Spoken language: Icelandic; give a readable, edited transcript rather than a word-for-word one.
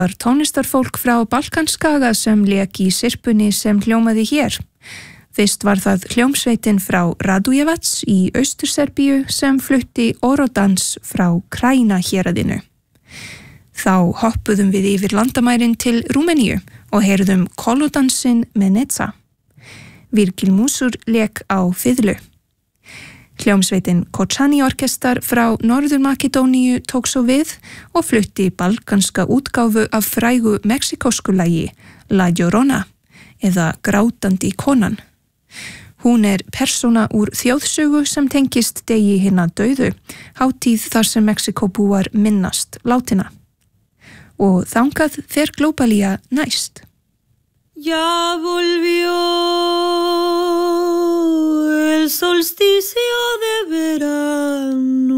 Var tónlistarfólk frá Balkanskaga sem lék í syrpunni sem hljómaði hér. Fyrst var það hljómsveitin frá Radujevac í Austur-Serbíu sem flutti Orodans frá Krajina héraðinu. Þá hoppuðum við yfir landamærin til Rúmeníu og heyrðum Kolodansinn Meneca. Virgil Musur lék á fiðlu. Hljómsveitin Kočani orkestar frá Norður-Makedóníu tók svo við og flutti balkanska útgáfu af frægu mexikósku lagi La Llorona eða Grátandi konan. Hún persóna úr þjóðsögu sem tengist degi hinna dauðu, hátíð þar sem Mexikóbúar minnast látinna. Og þangað fer Glóbalía næst. Ya volvió el solsticio de verano.